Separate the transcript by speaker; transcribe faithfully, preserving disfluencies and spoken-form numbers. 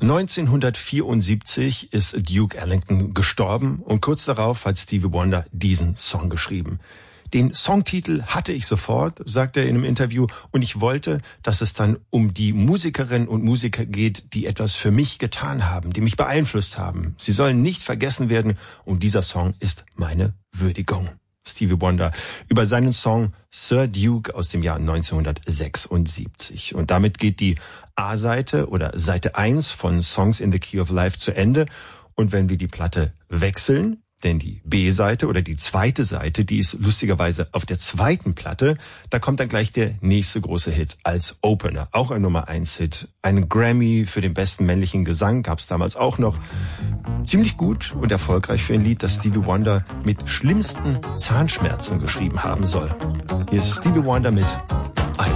Speaker 1: neunzehnhundertvierundsiebzig ist Duke Ellington gestorben und kurz darauf hat Stevie Wonder diesen Song geschrieben. Den Songtitel hatte ich sofort, sagt er in einem Interview, und ich wollte, dass es dann um die Musikerinnen und Musiker geht, die etwas für mich getan haben, die mich beeinflusst haben. Sie sollen nicht vergessen werden und dieser Song ist meine Würdigung. Stevie Wonder über seinen Song Sir Duke aus dem Jahr neunzehnhundertsechsundsiebzig. Und damit geht die A-Seite oder Seite eins von Songs in the Key of Life zu Ende. Und wenn wir die Platte wechseln, denn die B-Seite oder die zweite Seite, die ist lustigerweise auf der zweiten Platte, da kommt dann gleich der nächste große Hit als Opener. Auch ein Nummer eins Hit. Einen Grammy für den besten männlichen Gesang gab es damals auch noch. Ziemlich gut und erfolgreich für ein Lied, das Stevie Wonder mit schlimmsten Zahnschmerzen geschrieben haben soll. Hier ist Stevie Wonder mit